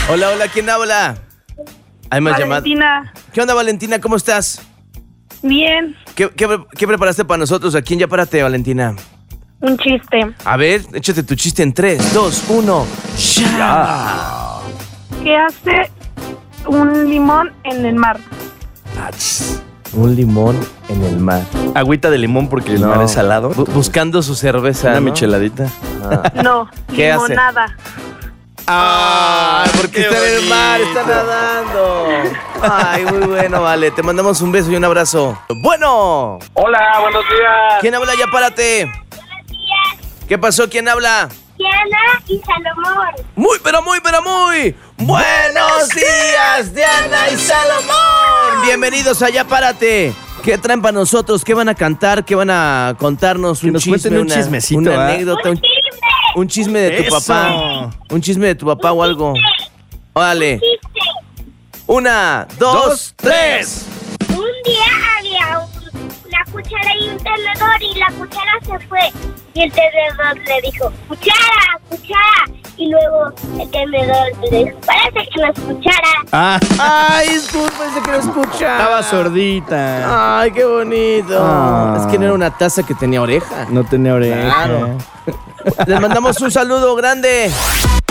Hola, hola, ¿quién habla? Hay más llamadas. Valentina. ¿Qué onda, Valentina? ¿Cómo estás? Bien. ¿Qué preparaste para nosotros aquí en Ya Párate, Valentina? Un chiste. A ver, échate tu chiste en 3, 2, 1. ¡Ya! ¿Qué hace un limón en el mar? Un limón en el mar. Agüita de limón porque el No. mar es salado. Buscando su cerveza, Una ¿no? micheladita. Ah. No, ¿Qué hace? limonada. Ay, porque qué está en el mar, bonito. está nadando. Ay, muy bueno, vale. Te mandamos un beso y un abrazo. Bueno, Hola, buenos días. ¿quién habla? Ya párate. ¿Qué pasó? ¿Quién habla? Diana y Salomón. Muy, pero muy, pero muy. Buenos días, Diana y Salomón. Bienvenidos a Ya Párate. ¿Qué traen para nosotros? ¿Qué van a cantar? ¿Qué van a contarnos? Que nos cuenten un chismecito, una ¿ah? anécdota, un chisme de tu Eso. papá. Un chisme de tu papá o algo. Órale. Chiste. 1, 2, 3. Un día había una cuchara y un tenedor y la cuchara se fue. Y el tenedor le dijo, cuchara, cuchara. Y luego el tenedor le dijo, parece que no es cuchara. Ah, Ay, disculpa, pensé que no escuchaba. estaba sordita. Ay, qué bonito. Ah. Es que no era una taza que tenía oreja. No tenía oreja. Claro. Les mandamos un saludo grande.